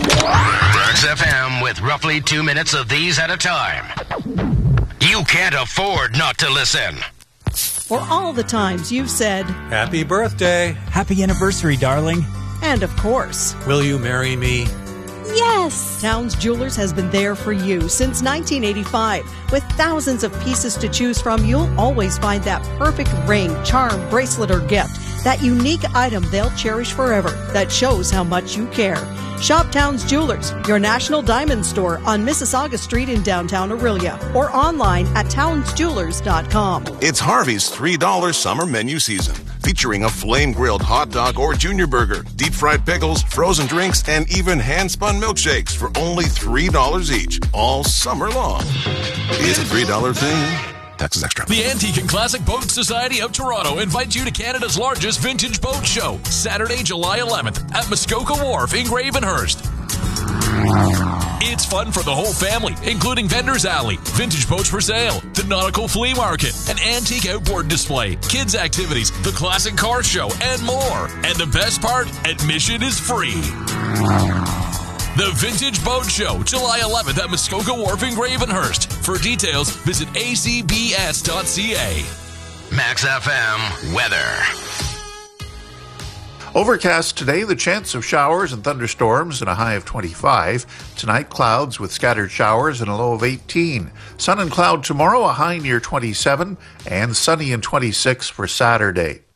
Berks FM with roughly 2 minutes of these at a time. You can't afford not to listen. For all the times you've said, Happy birthday. Happy anniversary, darling. and of course, Will you marry me? yes! Towns Jewelers has been there for you since 1985. With thousands of pieces to choose from, you'll always find that perfect ring, charm, bracelet, or gift. That unique item they'll cherish forever that shows how much you care. Shop Towns Jewelers, your national diamond store on Mississauga Street in downtown Orillia, or online at townsjewelers.com. It's Harvey's $3 summer menu season, featuring a flame-grilled hot dog or junior burger, deep-fried pickles, frozen drinks, and even hand-spun milkshakes for only $3 each, all summer long. It's a $3 thing. Taxes extra. The Antique and Classic Boat Society of Toronto invites you to Canada's largest vintage boat show, Saturday, July 11th at Muskoka Wharf in Gravenhurst. It's fun for the whole family, including Vendors Alley, vintage boats for sale, the nautical flea market, an antique outboard display, kids' activities, the classic car show, and more. And the best part, admission is free. The Vintage Boat Show, July 11th at Muskoka Wharf in Gravenhurst. For details, visit acbs.ca. Max FM weather. Overcast today, the chance of showers and thunderstorms and a high of 25. Tonight, clouds with scattered showers and a low of 18. Sun and cloud tomorrow, a high near 27, and sunny and 26 for Saturday.